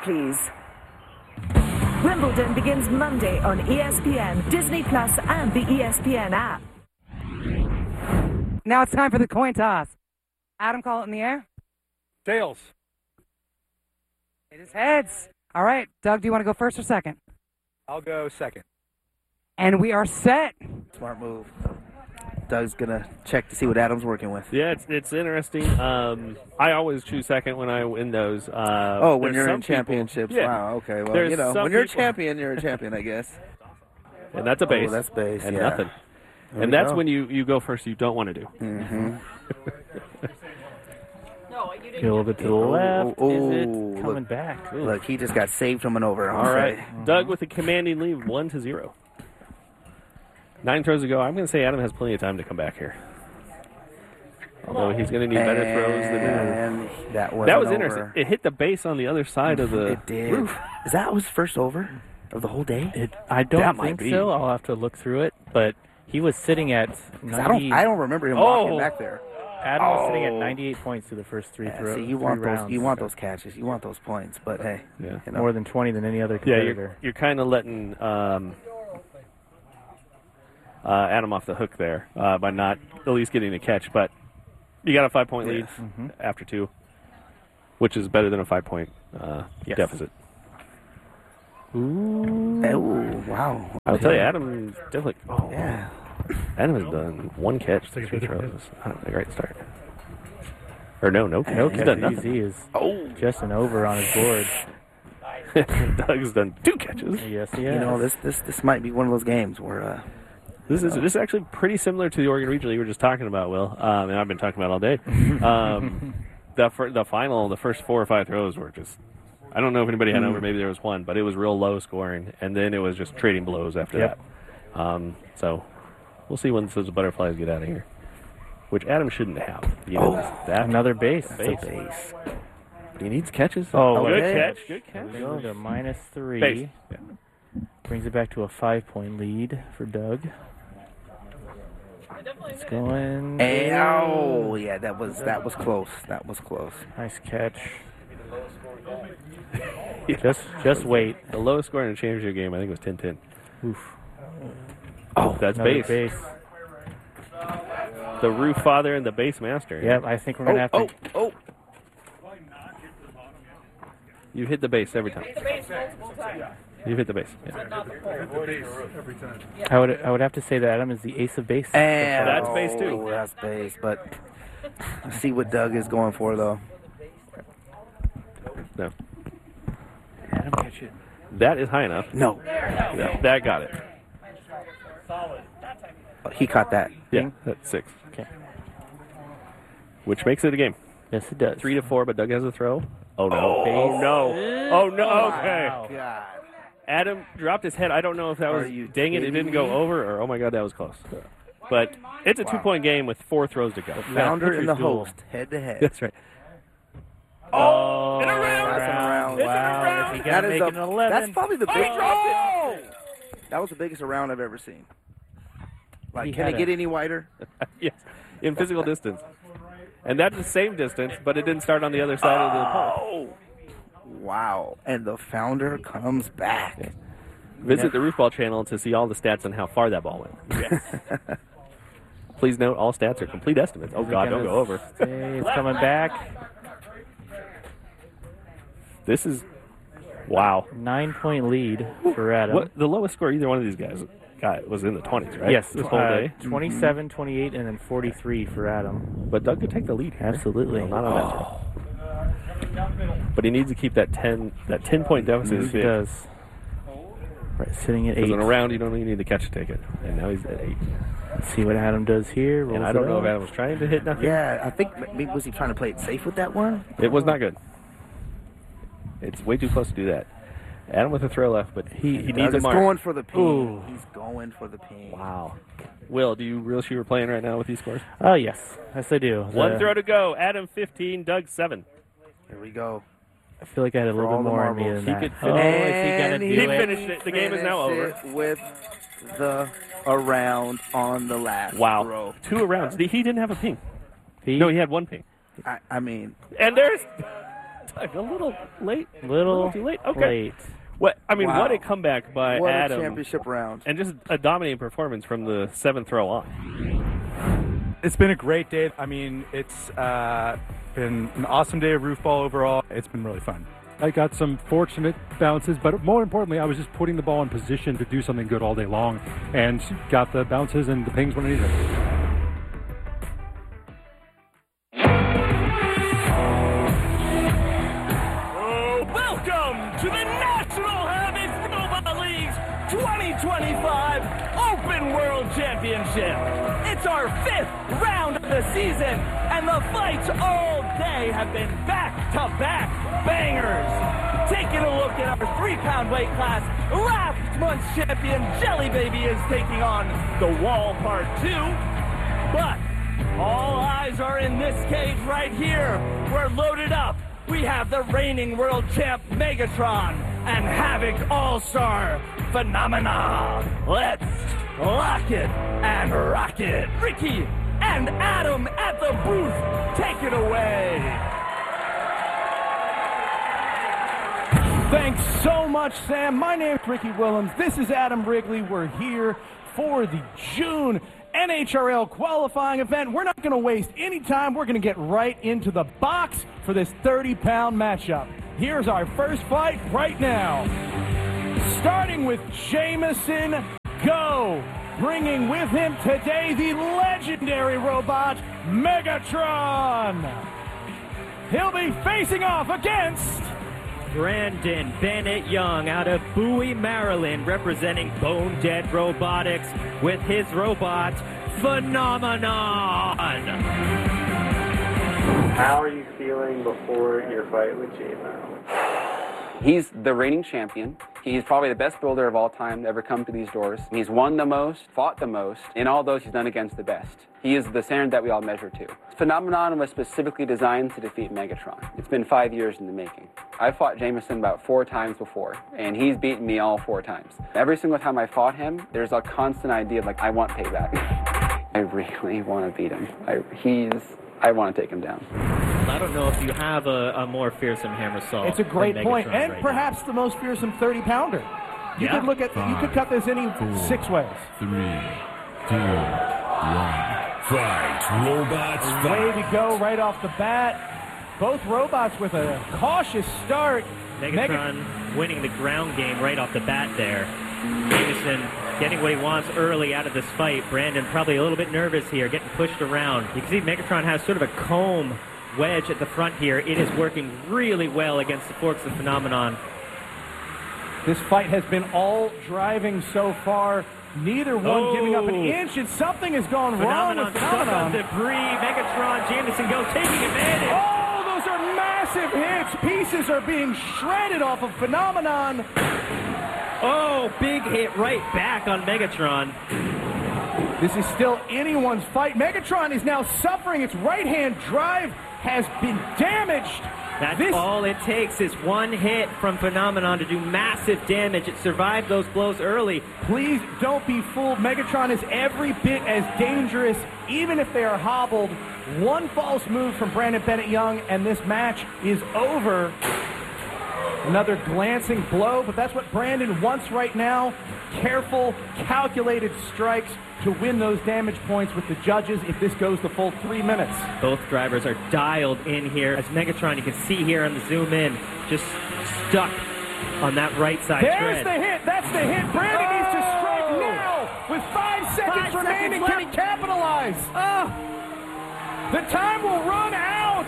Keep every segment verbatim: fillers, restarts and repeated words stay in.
please. Wimbledon begins Monday on E S P N, Disney Plus, and the E S P N app. Now it's time for the coin toss. Adam, call it in the air. Tails. It is heads. All right, Doug, do you want to go first or second? I'll go second. And we are set. Smart move. Doug's going to check to see what Adam's working with. Yeah, it's it's interesting. Um, I always choose second when I win those. Uh, oh, when you're in people, championships. yeah, wow, okay. Well, there's you know, some when you're people, a champion, you're a champion, I guess. And that's a base. Oh, that's base, and yeah. nothing. There and we that's go. when you, you go first you don't want to do. Mm-hmm. Get a little bit to the Oh, left. oh, Is it oh, coming look. back? Ooh. Look, he just got saved from an over. All right. Doug with a commanding lead, one to zero. Nine throws to go. I'm going to say Adam has plenty of time to come back here. Although he's going to need better throws than And that was that was over. interesting. It hit the base on the other side of the It did. roof. Is that was first over of the whole day? It, I don't That might think be. so. I'll have to look through it. But he was sitting at 'Cause I ninety. don't. I don't remember him Oh. walking back there. Adam was sitting at Oh. ninety-eight points through the first three Yeah, throws. see, you three want rounds. those. You want those catches. You want those points. But hey, Yeah. you know. More than twenty than any other Yeah, competitor. you're, you're kind of letting um, uh, Adam off the hook there uh, by not at least getting a catch. But you got a five-point lead Yes. Mhm. after two, which is better than a five-point uh, Yes. deficit. Ooh. Oh wow. I'll tell you, Adam definitely. Oh, Yeah. Adam has done one catch, three throws. Oh, a great start. Or no, no, No he's done catch. nothing. He is Oh. just an over on his board. Doug's done two catches. Yes, he has. You know, this this this might be one of those games where uh, This is this is actually pretty similar to the Oregon Regional you were just talking about, Will, um, and I've been talking about all day. Um, the fir- the final, the first four or five throws were just. I don't know if anybody had over. Maybe there was one, but it was real low scoring, and then it was just trading blows after Yep. that. Um, so we'll see when those butterflies get out of here, which Adam shouldn't have. You know, Oh. that Another base. base. base. But he needs catches. Oh, good okay. catch. Good There catch. we go to minus three. Base. Yeah. Brings it back to a five-point lead for Doug. It's going. Hey, oh yeah, that was that was close. That was close. Nice catch. Just, just wait. The lowest score in a championship game, I think, was ten ten. Oof. Oh, that's Another base. base. The roof father and the base master. Yep, I think we're gonna have Oh to. oh oh. You've hit the base every time. You've hit the base. Yeah. I would, I would have to say that Adam is the ace of base. And That's base, too. Oh, that's base. But let's see what Doug is going for though. No. Adam, catch it. That is high enough. No, Yeah, that got it. oh, he caught that. Yeah, that's six. Okay. Which makes it a game. Yes, it does. Three to four, but Doug has a throw. Oh, no. Base. Oh, no. Oh, no. Okay. Wow. God. Adam dropped his head. I don't know if that Are was, you dang it, it kidding didn't go me? over, or, oh, my God, that was close. But it's a Wow. two-point game with four throws to go. Founder and the pitcher's duel. host, head to head. That's right. Oh, in a round. That's an around. Wow, if he got That to is make the- it an eleven. That's probably the Oh, biggest. he dropped it. That was the biggest round I've ever seen. Like, He can had it get a- any wider? Yes, in physical distance. And that's the same distance, but it didn't start on the other side of the pole. Oh, wow! And the founder comes back. Visit the Roofball channel to see all the stats on how far that ball went. Yes. Please note, all stats are complete estimates. Oh, Is it God, gonna don't go over. stay? It's coming back. This is, wow. Nine-point lead for Adam. What the lowest score either one of these guys got was in the twenties, right? Yes, This whole uh, day. twenty-seven, twenty-eight, and then forty-three for Adam. But Doug could take the lead here. Absolutely. Well, not on that throw. But he needs to keep that ten that ten point deficit. Yes, he does. Right, sitting at eight. Because in a round, you don't even need to catch a ticket. And now he's at eight. Let's see what Adam does here. And Rolls I don't it know if up. Adam was trying to hit nothing. Yeah, I think maybe was he trying to play it safe with that one? It was not good. It's way too close to do that. Adam with a throw left, but he, he Doug needs a is mark. going for the ping. Ooh. He's going for the ping. Wow. Will, do you realize you were playing right now with these scores? Oh, yes. Yes, I do. One The- throw to go. Adam fifteen, Doug seven. Here we go. I feel like I had a little all bit the more in me marbles. than He that. could Oh, finish- is he going And to he do it? finished it. The game is now finished over. it with the around on the last Wow. throw. Two rounds. He didn't have a ping. He, No, he had one ping. I, I mean, And there's Doug, a little late. Little, little too late. Okay. late. What I mean, Wow. what a comeback by What Adam, a championship round. and just a dominating performance from the seventh row on. It's been a great day. I mean, it's uh, been an awesome day of roof ball overall. It's been really fun. I got some fortunate bounces, but more importantly, I was just putting the ball in position to do something good all day long, and got the bounces and the pings when I needed them. Welcome to the National Havoc Robot League's twenty twenty-five Open World Championship. It's our fifth round of the season, and the fights all day have been back-to-back bangers. Taking a look at our three-pound weight class, last month's champion Jelly Baby is taking on the Wall Part two. But all eyes are in this cage right here. We're loaded up. We have the reigning world champ Megatron and Havoc All-Star Phenomena. Let's lock it and rock it. Ricky and Adam at the booth, take it away. Thanks so much, Sam. My name's Ricky Willems. This is Adam Wrigley. We're here for the June N H R L qualifying event. We're not going to waste any time. We're going to get right into the box for this thirty-pound matchup. Here's our first fight right now. Starting with Jameson Go, bringing with him today the legendary robot Megatron. He'll be facing off against Brandon Bennett Young out of Bowie, Maryland, representing Bone Dead Robotics with his robot, Phenomenon. How are you feeling before your fight with J-Mo? He's the reigning champion. He's probably the best builder of all time to ever come to these doors. He's won the most, fought the most. In all those, he's done against the best. He is the standard that we all measure to. Phenomenon was specifically designed to defeat Megatron. It's been five years in the making. I fought Jameson about four times before, and he's beaten me all four times. Every single time I fought him, there's a constant idea of, like, I want payback. I really want to beat him. I, he's... I want to take him down. I don't know if you have a, a more fearsome hammer saw. It's a great than point, Megatron and right perhaps the most fearsome thirty-pounder. You Yeah. could look at, Five, you could cut this any four, six ways. Three, two, one. Fight. Robots Way fight. to go right off the bat. Both robots with a cautious start. Megatron Meg- winning the ground game right off the bat there. Jameson getting what he wants early out of this fight. Brandon probably a little bit nervous here, getting pushed around. You can see Megatron has sort of a comb wedge at the front here. It is working really well against the forks of Phenomenon. This fight has been all driving so far. Neither one Oh. giving up an inch, and something has gone wrong Phenomenon with stuck on Phenomenon. debris. Megatron, Jameson Go taking advantage. Oh, those are massive hits. Pieces are being shredded off of Phenomenon. Oh, big hit right back on Megatron. This is still anyone's fight. Megatron is now suffering. Its right-hand drive has been damaged. That's This- all it takes is one hit from Phenomenon to do massive damage. It survived those blows early. Please don't be fooled. Megatron is every bit as dangerous, even if they are hobbled. One false move from Brandon Bennett Young, and this match is over. Another glancing blow, but that's what Brandon wants right now. Careful, calculated strikes to win those damage points with the judges if this goes the full three minutes. Both drivers are dialed in here. As Megatron, you can see here on the zoom in, just stuck on that right side There's tread. the hit. That's the hit. Brandon Oh! needs to strike now with five seconds Five remaining. seconds Can he capitalize? Oh! The time will run out.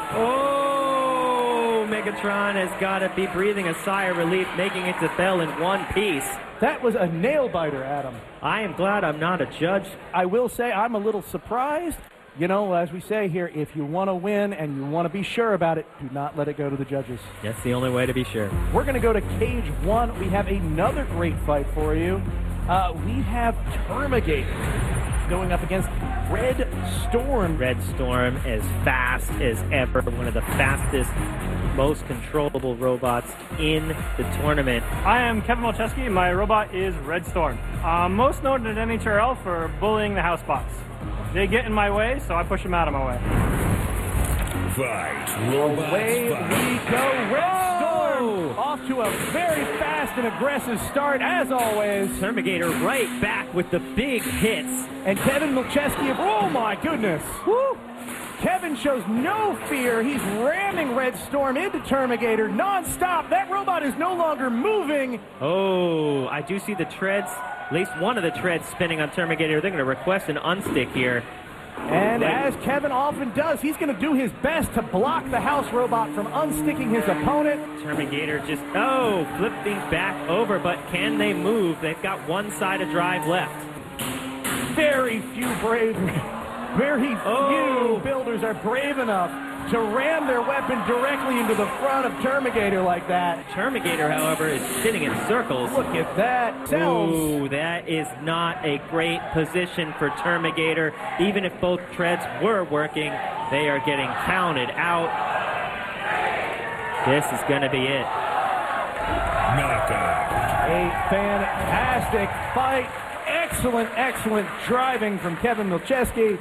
Oh, Megatron has got to be breathing a sigh of relief, making it to Bell in one piece. That was a nail-biter, Adam. I am glad I'm not a judge. I will say I'm a little surprised. You know, as we say here, if you want to win and you want to be sure about it, do not let it go to the judges. That's the only way to be sure. We're going to go to cage one. We have another great fight for you. Uh, we have Termagate going up against Red Storm. Red Storm as fast as ever. One of the fastest, most controllable robots in the tournament. I am Kevin Malcheski. My robot is Red Storm. I'm most known at N H R L for bullying the house bots. They get in my way, so I push them out of my way. fight, robots Away fight. we go. Red Storm off to a very fast and aggressive start, as always. Termigator right back with the big hits. And Kevin Milcheski, oh my goodness. Woo! Kevin shows no fear. He's ramming Red Storm into Termigator nonstop. That robot is no longer moving. Oh, I do see the treads, at least one of the treads spinning on Termigator. They're going to request an unstick here. And as Kevin often does, he's going to do his best to block the house robot from unsticking his opponent. Termigator just, oh, flipping back over, but can they move? They've got one side of drive left. Very few brave, very Oh. few builders are brave enough to ram their weapon directly into the front of Termigator like that. Termigator, however, is spinning in circles. Look at that. Sells. Ooh, that is not a great position for Termigator. Even if both treads were working, they are getting counted out. This is going to be it. Knockout. A fantastic fight. Excellent, excellent driving from Kevin Milcheski.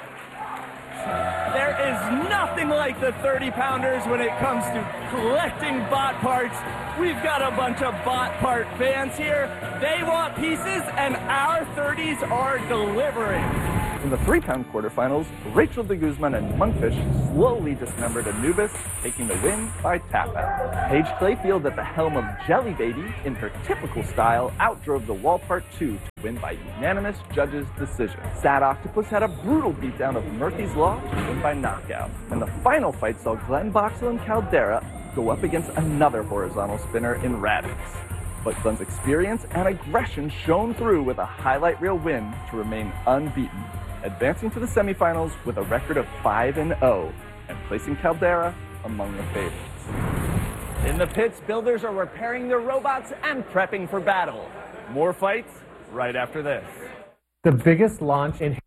There is nothing like the thirty pounders when it comes to collecting bot parts. We've got a bunch of bot part fans here. They want pieces, and our thirties are delivering. In the three-pound quarterfinals, Rachel de Guzman and Monkfish slowly dismembered Anubis, taking the win by tap-out. Paige Clayfield at the helm of Jelly Baby, in her typical style, outdrove the Walpart two to win by unanimous judges' decision. Sad Octopus had a brutal beatdown of Murphy's Law to win by knockout. And the final fight saw Glenn Boxel and Caldera go up against another horizontal spinner in Radix. But Glenn's experience and aggression shone through with a highlight reel win to remain unbeaten, advancing to the semifinals with a record of five and oh, and placing Caldera among the favorites. In the pits, builders are repairing their robots and prepping for battle. More fights right after this. The biggest launch in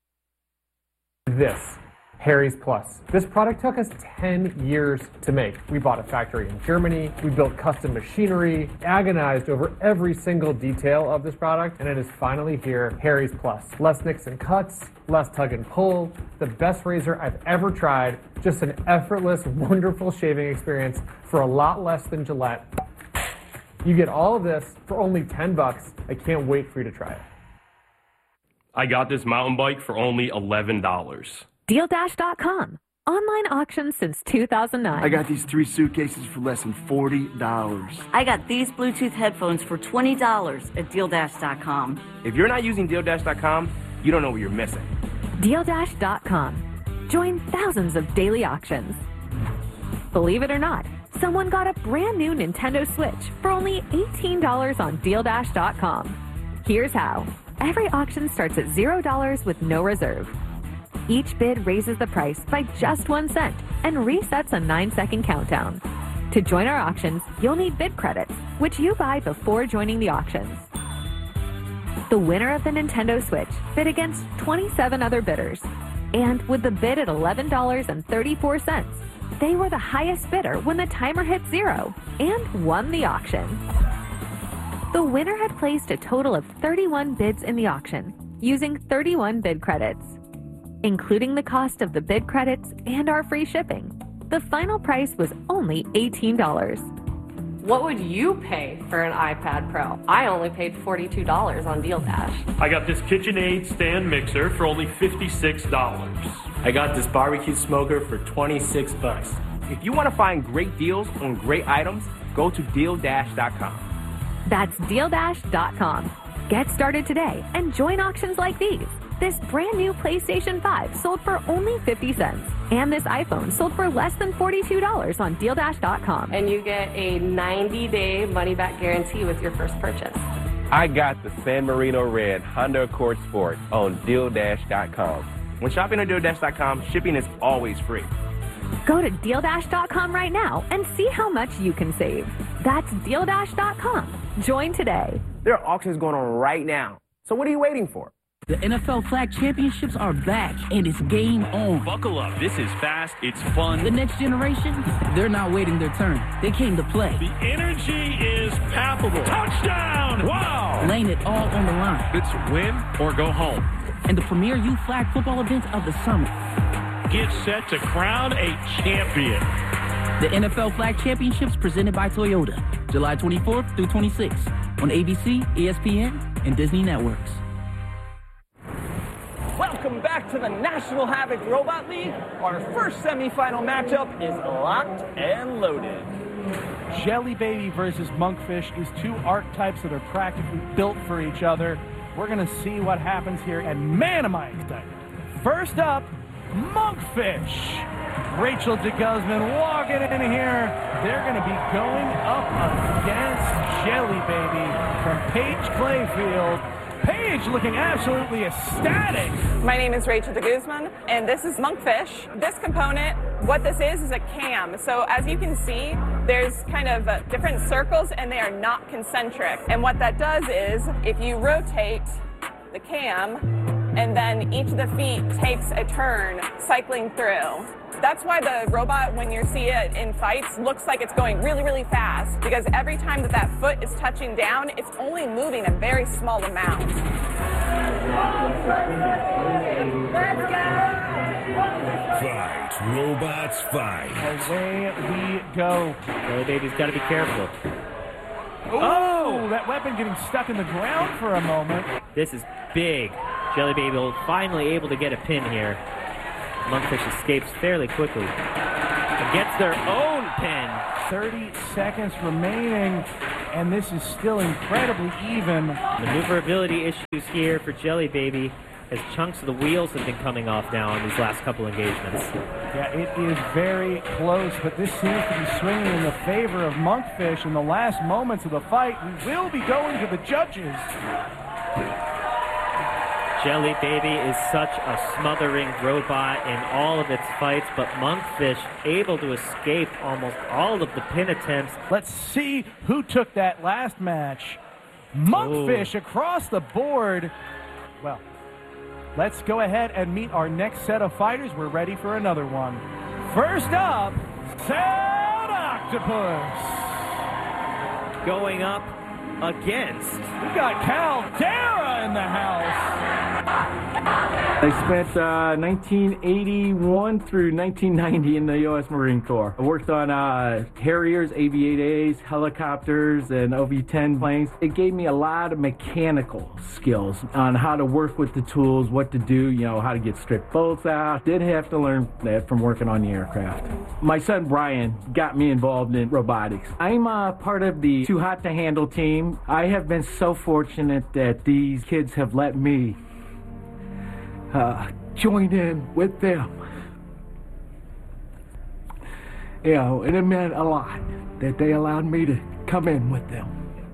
this, Harry's Plus. This product took us ten years to make. We bought a factory in Germany, we built custom machinery, agonized over every single detail of this product, and it is finally here, Harry's Plus. Less nicks and cuts, less tug and pull, the best razor I've ever tried, just an effortless, wonderful shaving experience for a lot less than Gillette. You get all of this for only ten bucks. I can't wait for you to try it. I got this mountain bike for only eleven dollars. Deal Dash dot com. Online auction since two thousand nine. I got these three suitcases for less than forty dollars. I got these Bluetooth headphones for twenty dollars at Deal Dash dot com. If you're not using Deal Dash dot com, you don't know what you're missing. Deal Dash dot com. Join thousands of daily auctions. Believe it or not, someone got a brand new Nintendo Switch for only eighteen dollars on Deal Dash dot com. Here's how. Every auction starts at zero dollars with no reserve. Each bid raises the price by just one cent and resets a nine second countdown. To join our auctions, you'll need bid credits, which you buy before joining the auctions. The winner of the Nintendo Switch bid against twenty-seven other bidders. And with the bid at eleven dollars and thirty-four cents, they were the highest bidder when the timer hit zero and won the auction. The winner had placed a total of thirty-one bids in the auction, using thirty-one bid credits. Including the cost of the bid credits and our free shipping, the final price was only eighteen dollars. What would you pay for an iPad Pro? I only paid forty-two dollars on Deal Dash. I got this KitchenAid stand mixer for only fifty-six dollars. I got this barbecue smoker for twenty-six bucks. If you want to find great deals on great items, go to Deal Dash dot com. That's Deal Dash dot com. Get started today and join auctions like these. This brand new PlayStation five sold for only fifty cents. And this iPhone sold for less than forty-two dollars on Deal Dash dot com. And you get a ninety day money-back guarantee with your first purchase. I got the San Marino Red Honda Accord Sport on Deal Dash dot com. When shopping on Deal Dash dot com, shipping is always free. Go to Deal Dash dot com right now and see how much you can save. That's Deal Dash dot com. Join today. There are auctions going on right now. So what are you waiting for? The N F L Flag Championships are back, and it's game on. Buckle up. This is fast. It's fun. The next generation, they're not waiting their turn. They came to play. The energy is palpable. Touchdown! Wow! Laying it all on the line. It's win or go home. And the premier youth flag football event of the summer. get set to crown a champion. The N F L Flag Championships presented by Toyota, July twenty-fourth through twenty-sixth on A B C, E S P N, and Disney Networks. Welcome back to the National Havoc Robot League. Our first semifinal matchup is locked and loaded. Jelly Baby versus Monkfish is two archetypes that are practically built for each other. We're going to see what happens here, and man, am I excited. First up, Monkfish. Rachel DeGuzman walking in here. They're going to be going up against Jelly Baby from Paige Clayfield. Paige looking absolutely ecstatic. My name is Rachel DeGuzman, and this is Monkfish. This component, what this is, is a cam. So as you can see, there's kind of uh, different circles, and they are not concentric. And what that does is, if you rotate the cam, and then each of the feet takes a turn cycling through. That's why the robot, when you see it in fights, looks like it's going really, really fast, because every time that that foot is touching down, it's only moving a very small amount. Let's go! Fight, robots, fight. Away we go. Jelly Baby's got to be careful. Oh, that weapon getting stuck in the ground for a moment. This is big. Jelly Baby will finally able to get a pin here. Monkfish escapes fairly quickly and gets their own pin. thirty seconds remaining, and this is still incredibly even. Maneuverability issues here for Jelly Baby, as chunks of the wheels have been coming off now on these last couple engagements. Yeah, it is very close, but this seems to be swinging in the favor of Monkfish in the last moments of the fight. We will be going to the judges. Jelly Baby is such a smothering robot in all of its fights, but Monkfish able to escape almost all of the pin attempts. Let's see who took that last match. Monkfish oh. across the board. Well, let's go ahead and meet our next set of fighters. We're ready for another one. First up, Sad Octopus. Going up against. We got Caldera in the house. I spent uh, nineteen eighty-one through nineteen ninety in the U S Marine Corps. I worked on uh, Harriers, A V eight A's, helicopters, and O V ten planes. It gave me a lot of mechanical skills on how to work with the tools, what to do, you know, how to get strip bolts out. Did have to learn that from working on the aircraft. My son Brian got me involved in robotics. I'm uh, part of the Too Hot to Handle team. I have been so fortunate that these kids have let me Uh, join in with them. You know, and it meant a lot that they allowed me to come in with them.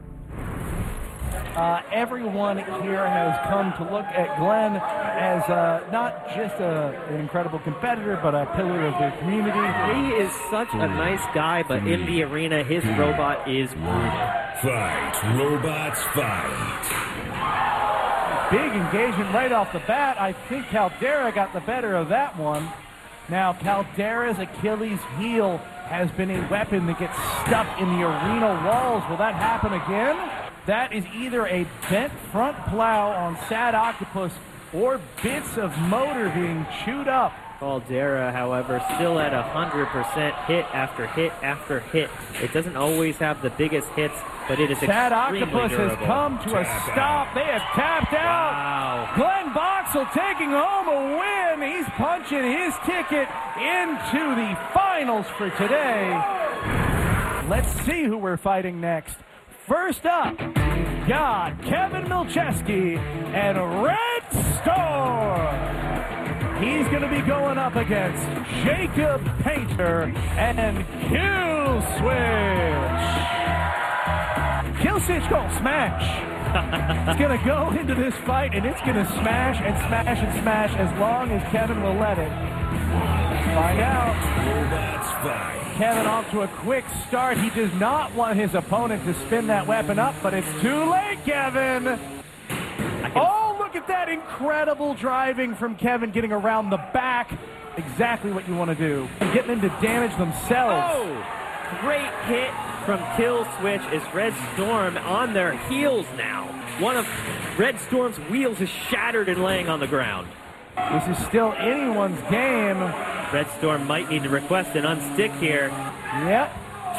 Uh, everyone here has come to look at Glenn as uh, not just a, an incredible competitor, but a pillar of their community. He is such a nice guy, but in the arena, his robot is brutal. Fight, robots, fight. Big engagement right off the bat. I think Caldera got the better of that one. Now, Caldera's Achilles heel has been a weapon that gets stuck in the arena walls. Will that happen again? That is either a bent front plow on Sad Octopus or bits of motor being chewed up. Caldera, however, still at one hundred percent hit after hit after hit. It doesn't always have the biggest hits, but it is Sad extremely Octopus durable. has come to a stop. They have tapped out. Wow. Glenn Boxall taking home a win. He's punching his ticket into the finals for today. Let's see who we're fighting next. First up, we've got Kevin Milcheski and Red Storm. He's going to be going up against Jacob Painter and Kill Switch. Kill Switch gonna smash. It's going to go into this fight, and it's going to smash and smash and smash as long as Kevin will let it. Find out. Kevin off to a quick start. He does not want his opponent to spin that weapon up, but it's too late, Kevin. Oh, look at that incredible driving from Kevin, getting around the back. Exactly what you want to do. And getting them to damage themselves. Oh, great hit from Kill Switch as Red Storm on their heels now. One of Red Storm's wheels is shattered and laying on the ground. This is still anyone's game. Red Storm might need to request an unstick here. Yep.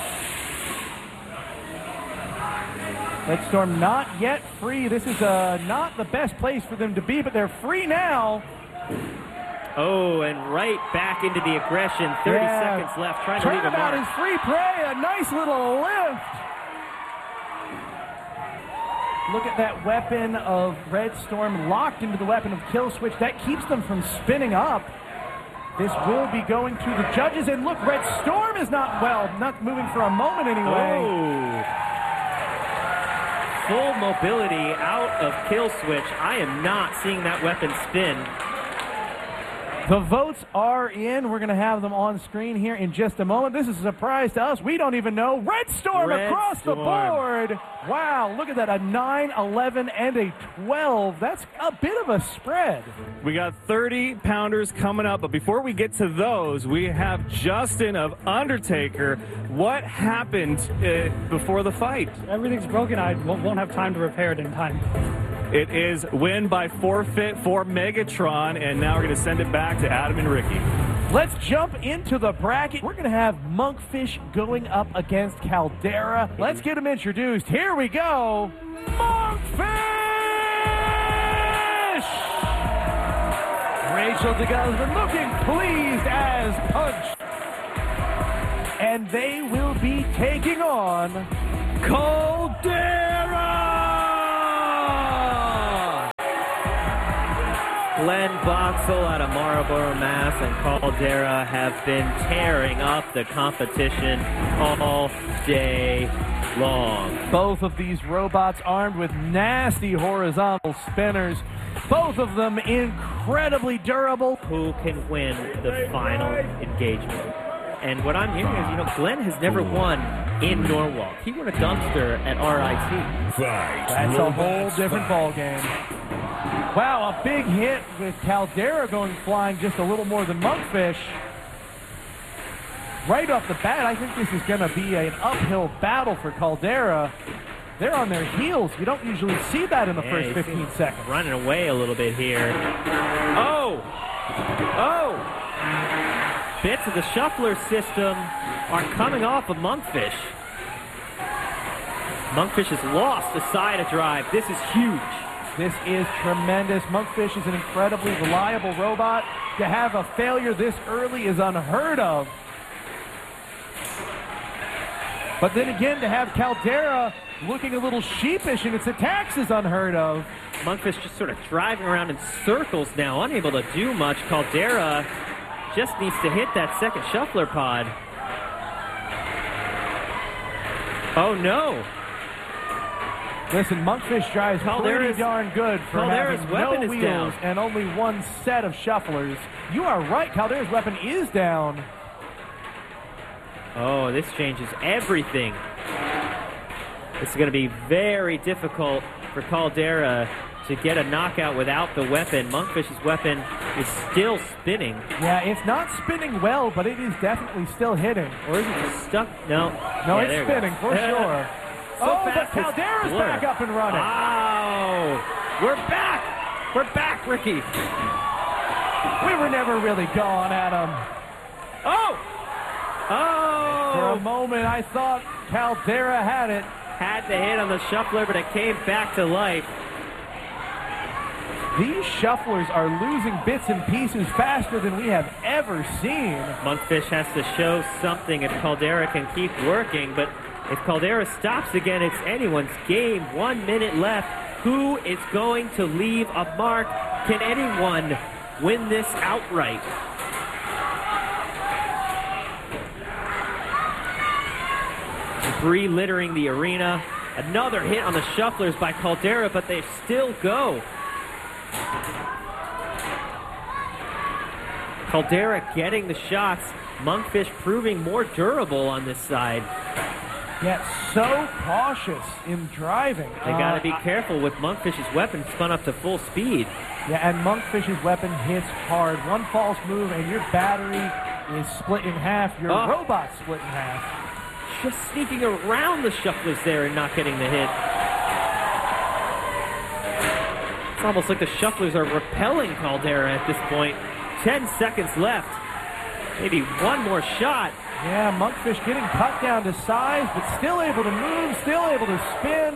Red Storm not yet free. This is uh, not the best place for them to be, but they're free now. Oh, and right back into the aggression. thirty Yeah. seconds left, trying to leave a Turnabout mark. is free prey. A nice little lift. Look at that weapon of Red Storm locked into the weapon of Kill Switch. That keeps them from spinning up. This will be going to the judges. And look, Red Storm is not, well, not moving for a moment anyway. Oh. Full mobility out of Kill Switch. I am not seeing that weapon spin. The votes are in. We're going to have them on screen here in just a moment. This is a surprise to us. We don't even know. Red Storm Red across Storm. the board. Wow, look at that. A nine, eleven, and a twelve. That's a bit of a spread. We got thirty pounders coming up, but before we get to those, we have Justin of Undertaker. What happened uh, before the fight? Everything's broken. I won't won't have time to repair it in time. It is win by forfeit for Megatron, and now we're going to send it back to Adam and Ricky. Let's jump into the bracket. We're going to have Monkfish going up against Caldera. Let's get them introduced. Here we go. Monkfish! Rachel DeGale has been looking pleased as punch. And they will be taking on Caldera! Glenn Boxall out of Marlboro, Mass, and Caldera have been tearing up the competition all day long. Both of these robots armed with nasty horizontal spinners. Both of them incredibly durable. Who can win the final engagement? And what I'm hearing is, you know, Glenn has never won in Norwalk. He won a dumpster at R I T. Fight. That's a whole different ball game. Wow, a big hit with Caldera going flying just a little more than Monkfish. Right off the bat, I think this is going to be an uphill battle for Caldera. They're on their heels. You don't usually see that in the Yeah, first fifteen seconds. Running away a little bit here. Oh! Oh! Bits of the shuffler system are coming off of Monkfish. Monkfish has lost the side of drive. This is huge. This is tremendous. Monkfish is an incredibly reliable robot. To have a failure this early is unheard of. But then again, to have Caldera looking a little sheepish in its attacks is unheard of. Monkfish just sort of driving around in circles now, unable to do much. Caldera just needs to hit that second shuffler pod. Oh no! Listen, Monkfish drives Caldera's, pretty darn good for Caldera's having weapon no is wheels down. and only one set of shufflers. You are right, Caldera's weapon is down. Oh, this changes everything. This is going to be very difficult for Caldera to get a knockout without the weapon. Monkfish's weapon is still spinning. Yeah, it's not spinning well, but it is definitely still hitting. Or is it just stuck? No. No, Yeah, it's there we go. spinning for sure. So oh, but fast, it's Caldera's blur. back up and running. Wow. We're back. We're back, Ricky. We were never really gone, Adam. Oh! Oh! For a moment, I thought Caldera had it. Had the hit on the shuffler, but it came back to life. These shufflers are losing bits and pieces faster than we have ever seen. Monkfish has to show something if Caldera can keep working, but if Caldera stops again, it's anyone's game. One minute left. Who is going to leave a mark? Can anyone win this outright? Debris littering the arena. Another hit on the shufflers by Caldera, but they still go. Caldera getting the shots. Monkfish proving more durable on this side. Yet so cautious in driving. They got to Uh, be careful with Monkfish's weapon spun up to full speed. Yeah, and Monkfish's weapon hits hard. One false move and your battery is split in half. Your Oh. robot's split in half. Just sneaking around the shufflers there and not getting the hit. It's almost like the shufflers are repelling Caldera at this point. Ten seconds left. Maybe one more shot. Yeah, Monkfish getting cut down to size, but still able to move, still able to spin.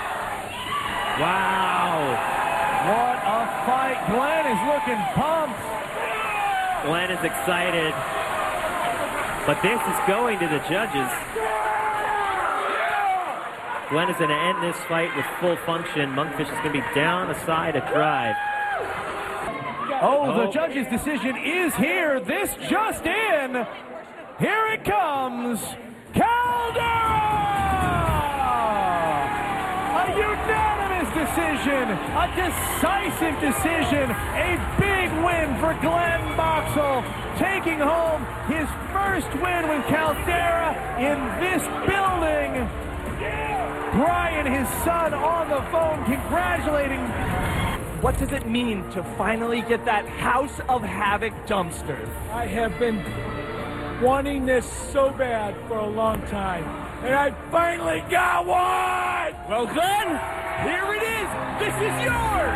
Wow. What a fight. Glenn is looking pumped. Glenn is excited. But this is going to the judges. Glenn is going to end this fight with full function. Monkfish is going to be down the side of drive. Oh, oh, the judge's decision is here. This just in. Here it comes. Caldera! A unanimous decision. A decisive decision. A big win for Glenn Boxall. Taking home his first win with Caldera in this building. Brian, his son, on the phone, congratulating. What does it mean to finally get that House of Havoc dumpster? I have been wanting this so bad for a long time, and I finally got one! Well, Glenn, here it is. This is yours!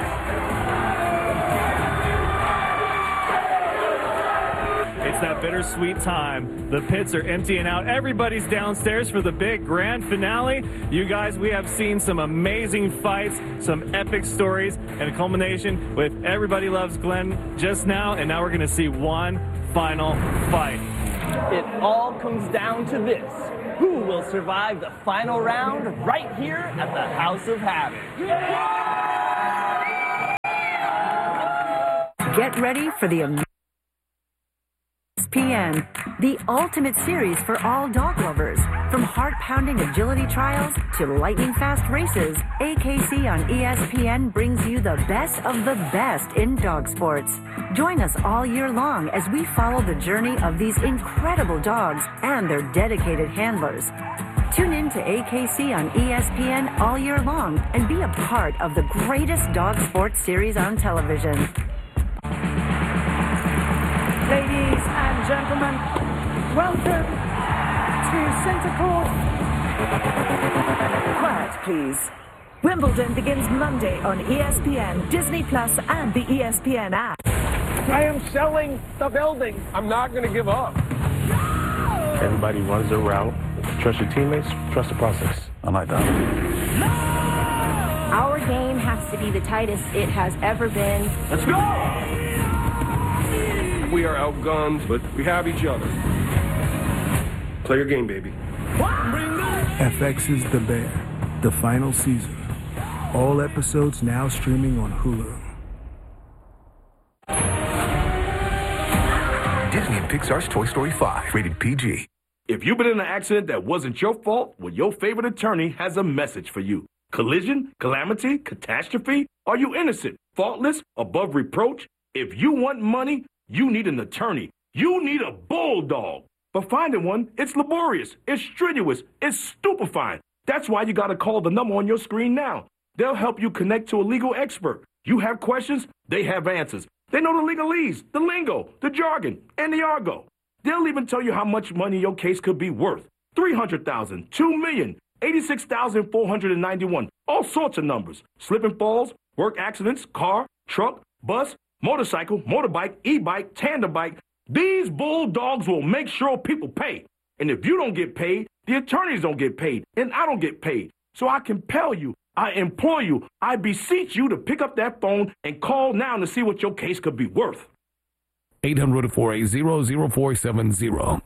It's that bittersweet time. The pits are emptying out. Everybody's downstairs for the big grand finale. You guys, we have seen some amazing fights, some epic stories, and a culmination with Everybody Loves Glenn just now, and now we're going to see one final fight. It all comes down to this. Who will survive the final round right here at the House of Havoc? Get ready for the amazing E S P N, the ultimate series for all dog lovers. From heart-pounding agility trials to lightning-fast races, A K C on E S P N brings you the best of the best in dog sports. Join us all year long as we follow the journey of these incredible dogs and their dedicated handlers. Tune in to A K C on E S P N all year long and be a part of the greatest dog sports series on television. Ladies and gentlemen, welcome to Centre Court. Quiet, please. Wimbledon begins Monday on E S P N, Disney Plus, and the E S P N app. I am selling the building. I'm not going to give up. Everybody runs their route. Trust your teammates, trust the process. I like that. Our game has to be the tightest it has ever been. Let's go! We are outgunned, but we have each other. Play your game, baby. F X's The Bear, the final season. All episodes now streaming on Hulu. Disney and Pixar's Toy Story five, rated P G. If you've been in an accident that wasn't your fault, well, your favorite attorney has a message for you. Collision, calamity, catastrophe? Are you innocent, faultless, above reproach? If you want money, you need an attorney. You need a bulldog. But finding one, it's laborious, it's strenuous, it's stupefying. That's why you got to call the number on your screen now. They'll help you connect to a legal expert. You have questions, they have answers. They know the legalese, the lingo, the jargon, and the argot. They'll even tell you how much money your case could be worth. three hundred thousand dollars, two million dollars, eighty-six thousand four hundred ninety-one, all sorts of numbers. Slip and falls, work accidents, car, truck, bus, motorcycle, motorbike, e-bike, tandem bike. These bulldogs will make sure people pay. And if you don't get paid, the attorneys don't get paid, and I don't get paid. So I compel you, I implore you, I beseech you to pick up that phone and call now to see what your case could be worth. eight hundred, four eight zero, zero four seven zero.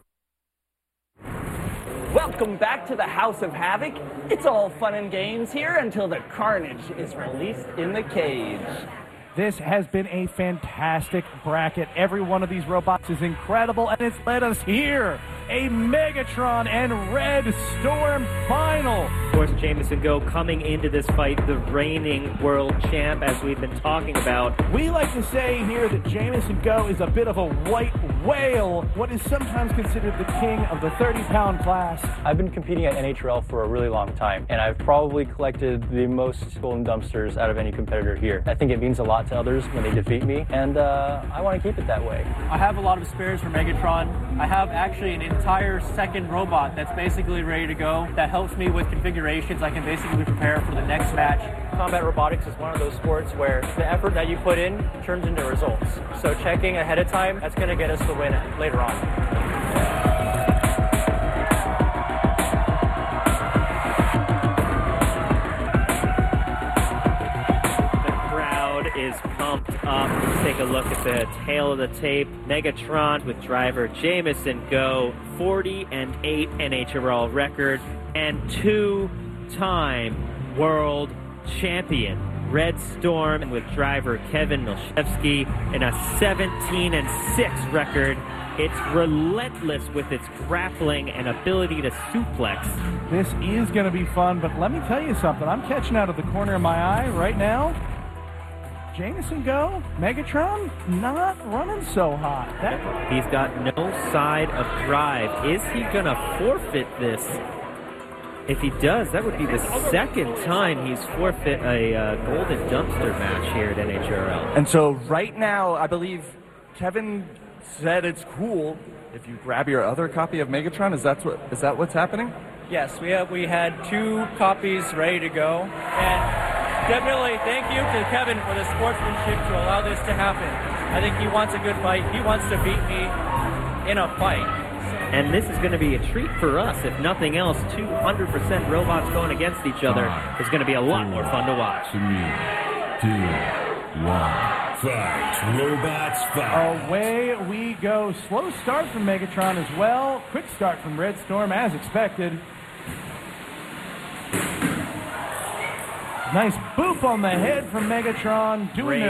Welcome back to the House of Havoc. It's all fun and games here until the carnage is released in the cage. This has been a fantastic bracket. Every one of these robots is incredible, and it's led us here. A Megatron and Red Storm final. Of course, Jamison Go coming into this fight, the reigning world champ, as we've been talking about. We like to say here that Jamison Go is a bit of a white whale, what is sometimes considered the king of the thirty-pound class. I've been competing at N H R L for a really long time, and I've probably collected the most golden dumpsters out of any competitor here. I think it means a lot to others when they defeat me, and uh, I want to keep it that way. I have a lot of spares for Megatron. I have actually an entire second robot that's basically ready to go that helps me with configurations. I can basically prepare for the next match combat robotics is one of those sports where the effort that you put in turns into results. So checking ahead of time, that's going to get us the win later on. Is pumped up. Let's take a look at the tail of the tape. Megatron with driver Jamison Go, forty and eight N H R L record, and two-time world champion. Red Storm with driver Kevin Milchevsky in a seventeen and six record. It's relentless with its grappling and ability to suplex. This is going to be fun, but let me tell you something. I'm catching out of the corner of my eye right now. Jamison Go, Megatron, not running so hot. That... He's got no side of drive. Is he going to forfeit this? If he does, that would be the second time he's forfeit a uh, golden dumpster match here at N H R L. And so right now, I believe Kevin said it's cool if you grab your other copy of Megatron. Is that what is that what's happening? Yes, we have we had two copies ready to go, and definitely thank you to Kevin for the sportsmanship to allow this to happen. I think he wants a good fight. He wants to beat me in a fight. And this is going to be a treat for us. If nothing else, two hundred percent robots going against each other is going to be a lot more fun to watch. Three, two, one. Fight. Robots fight. Away we go. Slow start from Megatron as well. Quick start from Red Storm as expected. Nice boop on the head from Megatron. Doing